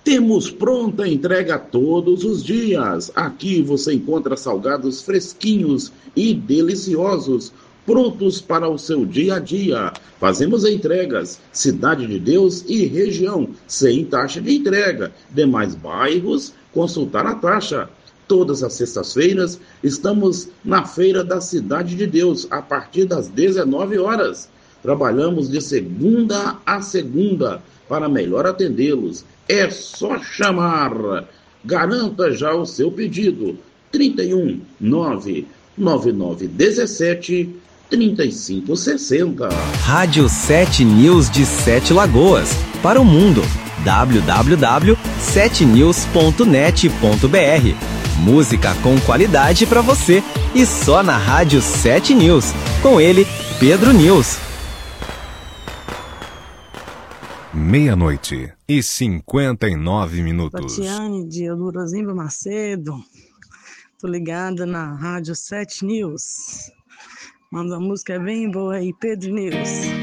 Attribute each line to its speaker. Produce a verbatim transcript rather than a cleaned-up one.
Speaker 1: Temos pronta entrega todos os dias. Aqui você encontra salgados fresquinhos e deliciosos, prontos para o seu dia a dia. Fazemos entregas, Cidade de Deus e região, sem taxa de entrega. Demais bairros, consultar a taxa. Todas as sextas-feiras estamos na Feira da Cidade de Deus, a partir das dezenove horas. Trabalhamos de segunda a segunda para melhor atendê-los. É só chamar. Garanta já o seu pedido. trinta e um, nove nove nove dezessete, trinta e cinco sessenta.
Speaker 2: Rádio sete News de Sete Lagoas. Para o mundo. w w w ponto sete news ponto net ponto b r. Música com qualidade para você. E só na Rádio sete News. Com ele, Pedro News.
Speaker 3: Meia-noite e cinquenta e nove minutos.
Speaker 4: Tatiane de Eudorozimba Macedo. Tô ligada na Rádio sete News. Manda uma música bem boa aí, Pedro News.